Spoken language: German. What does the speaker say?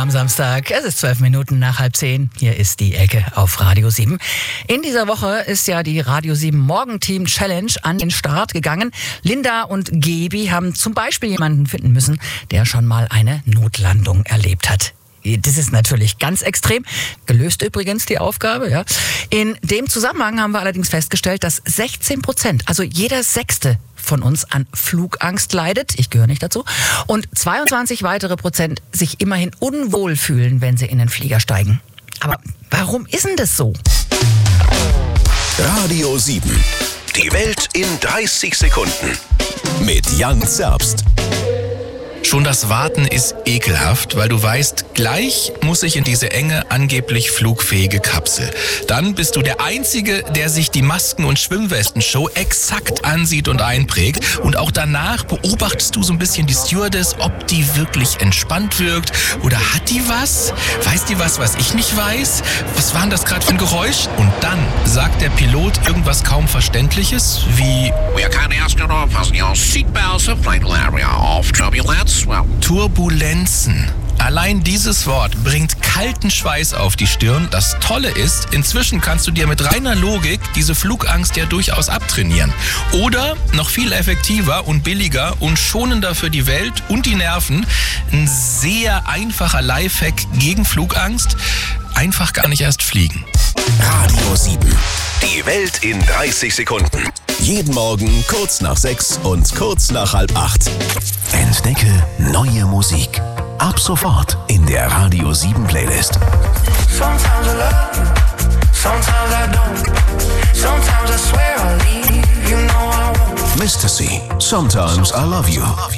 am Samstag. Es ist 12 Minuten nach 9:30. Hier ist die Ecke auf Radio 7. In dieser Woche ist ja die Radio 7 Morgenteam Challenge an den Start gegangen. Linda und Gebi haben zum Beispiel jemanden finden müssen, der schon mal eine Notlandung erlebt hat. Das ist natürlich ganz extrem. Gelöst übrigens die Aufgabe, ja. In dem Zusammenhang haben wir allerdings festgestellt, dass 16%, also jeder Sechste von uns an Flugangst leidet. Ich gehöre nicht dazu. Und 22 weitere Prozent sich immerhin unwohl fühlen, wenn sie in den Flieger steigen. Aber warum ist denn das so? Radio 7. Die Welt in 30 Sekunden. Mit Jan Zerbst. Schon das Warten ist ekelhaft, weil du weißt, gleich muss ich in diese enge, angeblich flugfähige Kapsel. Dann bist du der Einzige, der sich die Masken- und Schwimmwesten-Show exakt ansieht und einprägt. Und auch danach beobachtest du so ein bisschen die Stewardess, ob die wirklich entspannt wirkt. Oder hat die was? Weiß die was ich nicht weiß? Was war denn das gerade für ein Geräusch? Und dann sagt der Pilot irgendwas kaum Verständliches, wie We kindly ask you to fasten your seatbelts, the flight area of turbulence. Turbulenzen. Allein dieses Wort bringt kalten Schweiß auf die Stirn. Das Tolle ist, inzwischen kannst du dir mit reiner Logik diese Flugangst ja durchaus abtrainieren. Oder, noch viel effektiver und billiger und schonender für die Welt und die Nerven, ein sehr einfacher Lifehack gegen Flugangst: einfach gar nicht erst fliegen. Radio 7. Die Welt in 30 Sekunden. Jeden Morgen kurz nach 6 und kurz nach 7:30. Entdecke neue Musik. Ab sofort in der Radio 7 Playlist. Sometimes I love you, sometimes I don't. Sometimes I swear I'll leave, you know I won't. Mr. C. Sometimes I Love You.